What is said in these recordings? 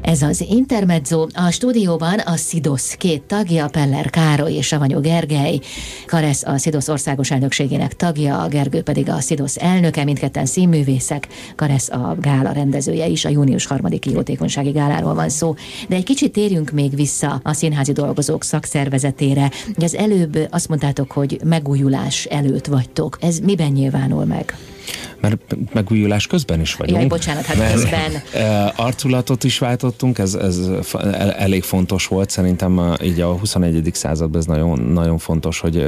Ez az Intermezzo. A stúdióban a SZIDOSZ két tagja, Peller Károly és Savanyú Gergely. Karesz a SZIDOSZ országos elnökségének tagja, Gergő pedig a SZIDOSZ elnöke, mindketten színművészek. Karesz a gála rendezője is, a június 3-i jótékonysági gáláról van szó. De egy kicsit térjünk még vissza a Színházi Dolgozók Szakszervezetére. Az előbb azt mondtátok, hogy megújulás előtt vagytok. Ez miben nyilvánul meg? Mert megújulás közben is vagyunk. Jaj, bocsánat, hát közben. Arculatot is váltottunk, ez elég fontos volt, szerintem így a 21. században ez nagyon, nagyon fontos, hogy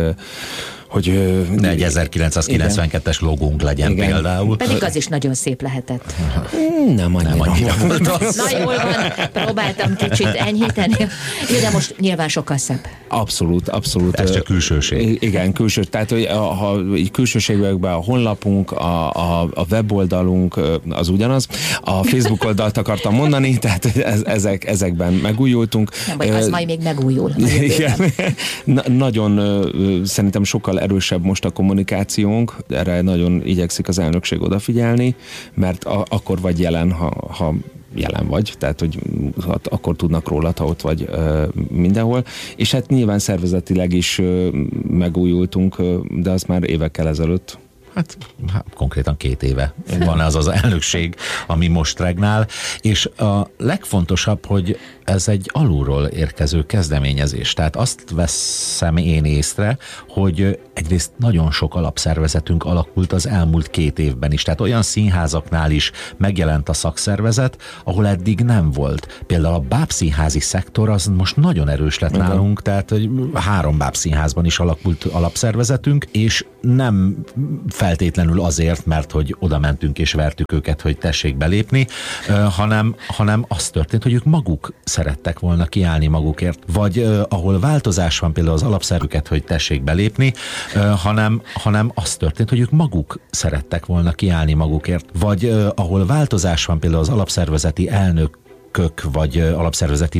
ne egy 1992-es logónk legyen, igen, például. Pedig az is nagyon szép lehetett. Nem annyira volt az. Na jól van, próbáltam kicsit enyhíteni. Jó, de most nyilván sokkal szebb. Abszolút. Ez csak külsőség. Igen, külső. Tehát, hogy ha így külsőségekben a honlapunk, a weboldalunk az ugyanaz. A Facebook oldalt akartam mondani, tehát ezekben megújultunk. Nem baj, az majd még megújul. Igen. Nagyon szerintem sokkal erősebb most a kommunikációnk, erre nagyon igyekszik az elnökség odafigyelni, mert akkor vagy jelen, ha jelen vagy, tehát hogy akkor tudnak rólad, ha ott vagy mindenhol. És hát nyilván szervezetileg is megújultunk, de az már évekkel ezelőtt. Hát konkrétan 2 éve van az az elnökség, ami most regnál, és a legfontosabb, hogy ez egy alulról érkező kezdeményezés. Tehát azt veszem én észre, hogy egyrészt nagyon sok alapszervezetünk alakult az elmúlt 2 évben is. Tehát olyan színházaknál is megjelent a szakszervezet, ahol eddig nem volt. Például a bábszínházi szektor az most nagyon erős lett nálunk, tehát hogy 3 bábszínházban is alakult alapszervezetünk, és nem feltétlenül azért, mert hogy oda mentünk és vertük őket, hogy tessék belépni, hanem az történt, hogy ők maguk szerettek volna kiállni magukért. Vagy ahol változás van például az alapszervüket, hogy tessék belépni, hanem az történt, hogy ők maguk szerettek volna kiállni magukért. Vagy ahol változás van például az alapszervezeti elnökök vagy alapszervezeti